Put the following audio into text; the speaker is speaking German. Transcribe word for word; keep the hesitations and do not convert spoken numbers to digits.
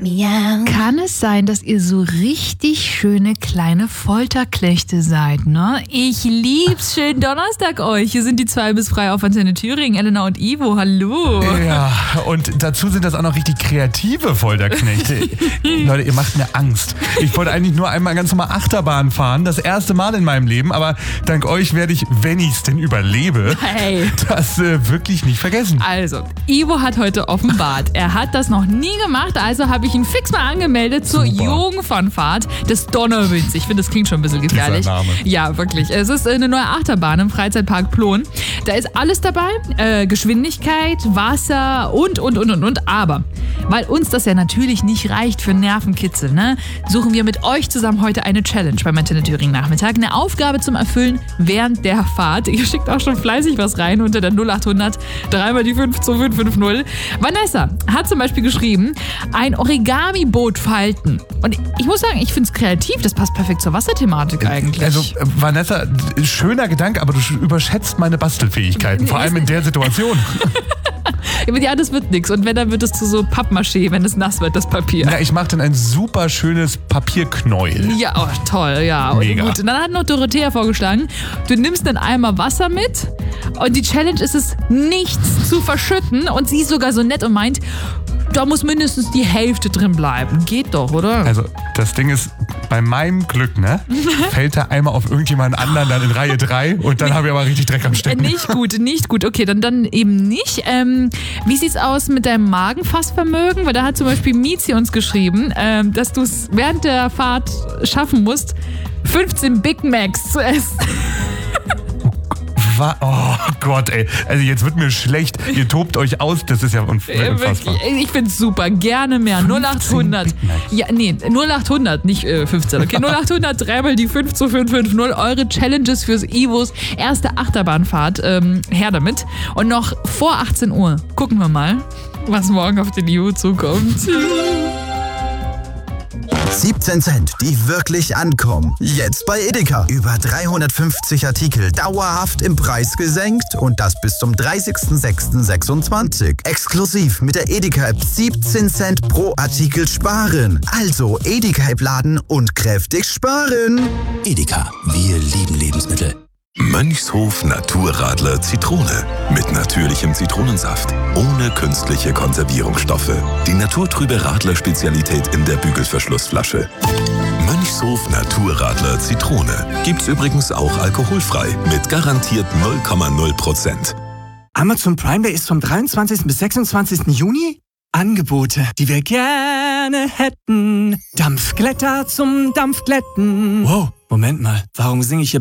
Miau. Kann es sein, dass ihr so richtig schöne kleine Folterknechte seid, ne? Ich lieb's. Schönen Donnerstag euch. Hier sind die zwei bis frei auf Antenne Thüringen. Elena und Ivo, hallo. Ja, und dazu sind das auch noch richtig kreative Folterknechte. Leute, ihr macht mir Angst. Ich wollte eigentlich nur einmal ganz normal Achterbahn fahren. Das erste Mal in meinem Leben. Aber dank euch werde ich, wenn ich es denn überlebe, Hey. das äh, wirklich nicht vergessen. Also, Ivo hat heute offenbart, er hat das noch nie gemacht, also habe ich ihn fix mal angemeldet zur Super. Jugendfun-Fahrt des Donnerwinds. Ich finde, das klingt schon ein bisschen gefährlich. Dieser Name. Ja, wirklich. Es ist eine neue Achterbahn im Freizeitpark Plon. Da ist alles dabei, äh, Geschwindigkeit, Wasser und, und, und, und, und. Aber, weil uns das ja natürlich nicht reicht für Nervenkitzel, ne, suchen wir mit euch zusammen heute eine Challenge beim Antenne Thüringen Nachmittag. Eine Aufgabe zum Erfüllen während der Fahrt. Ihr schickt auch schon fleißig was rein unter der null acht hundert dreimal die fünf zwei fünf fünf null. Vanessa hat zum Beispiel geschrieben, ein Origami-Boot falten. Und ich muss sagen, ich finde es kreativ. Das passt perfekt zur Wasserthematik eigentlich. Also, äh, Vanessa, schöner Gedanke, aber du überschätzt meine Bastelfähigkeiten, vor allem in der Situation. Ja, das wird nichts. Und wenn, dann wird es zu so Pappmaché, wenn es nass wird, das Papier. Na, ich mache dann ein super schönes Papierknäuel. Ja, oh, toll, ja. Und Mega. gut. Und dann hat noch Dorothea vorgeschlagen, du nimmst einen Eimer Wasser mit und die Challenge ist es, nichts zu verschütten. Und sie ist sogar so nett und meint, da muss mindestens die Hälfte drin bleiben. Geht doch, oder? Also, das Ding ist, bei meinem Glück, ne, fällt der Eimer auf irgendjemanden anderen dann in Reihe drei und dann habe ich aber richtig Dreck am Äh, Stecken. Nicht gut, nicht gut. Okay, dann, dann eben nicht. Ähm, wie sieht's aus mit deinem Magenfassvermögen? Weil da hat zum Beispiel Mizi uns geschrieben, ähm, dass du es während der Fahrt schaffen musst, fünfzehn Big Macs zu essen. Wa- Oh Gott, ey. Also jetzt wird mir schlecht. Ihr tobt euch aus. Das ist ja unf- Äh, unfassbar. wirklich, ich find's super, gerne mehr. null acht hundert. Big Macs. Ja, nee, null acht hundert, nicht äh, fünfzehn. Okay, null acht hundert, dreimal die fünf zwei fünf fünf null. Eure Challenges fürs Ivos erste Achterbahnfahrt. Ähm, her damit. Und noch vor achtzehn Uhr gucken wir mal, was morgen auf den Ivo zukommt. siebzehn Cent, die wirklich ankommen. Jetzt bei Edeka. Über dreihundertfünfzig Artikel dauerhaft im Preis gesenkt und das bis zum dreißigsten sechsten sechsundzwanzig. Exklusiv mit der Edeka-App siebzehn Cent pro Artikel sparen. Also Edeka-App laden und kräftig sparen. Edeka, wir lieben Lebensmittel. Mönchshof Naturradler Zitrone mit natürlichem Zitronensaft, ohne künstliche Konservierungsstoffe. Die naturtrübe Radler-Spezialität in der Bügelverschlussflasche. Mönchshof Naturradler Zitrone gibt's übrigens auch alkoholfrei mit garantiert null Komma null Prozent. Amazon Prime Day ist vom dreiundzwanzigsten bis sechsundzwanzigsten Juni. Angebote, die wir gerne hätten. Dampfglätter zum Dampfglätten. Wow, Moment mal, warum singe ich hier